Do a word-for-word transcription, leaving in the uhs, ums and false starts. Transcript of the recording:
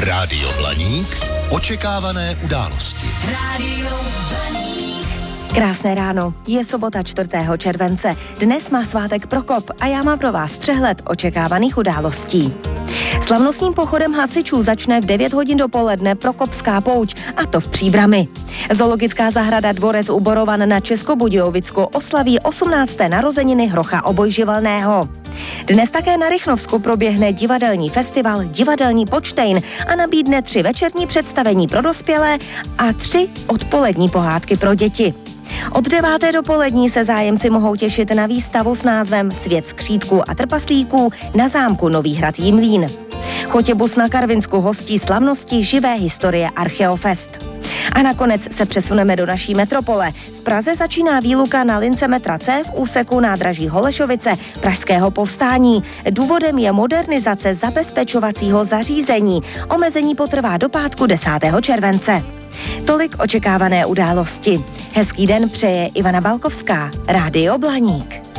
Rádio Blaník. Očekávané události. Rádio Blaník. Krásné ráno, je sobota čtvrtého července. Dnes má svátek Prokop a já mám pro vás přehled očekávaných událostí. Slavnostním pochodem hasičů začne v devět hodin dopoledne Prokopská pouť, a to v Příbrami. Zoologická zahrada Dvorec u Borovan na Českobudějovicku oslaví osmnácté narozeniny Hrocha Obojživelného. Dnes také na Rychnovsku proběhne divadelní festival Divadelní Počtejn a nabídne tři večerní představení pro dospělé a tři odpolední pohádky pro děti. Od deváté dopolední se zájemci mohou těšit na výstavu s názvem Svět skřítků a trpaslíků na zámku Nový Hrad Jimlín. Chotěbus na Karvinsku hostí slavnosti živé historie Archeofest. A nakonec se přesuneme do naší metropole. V Praze začíná výluka na lince metra C v úseku nádraží Holešovice Pražského povstání. Důvodem je modernizace zabezpečovacího zařízení. Omezení potrvá do pátku desátého července. Tolik očekávané události. Hezký den přeje Ivana Balkovská, Rádio Blaník.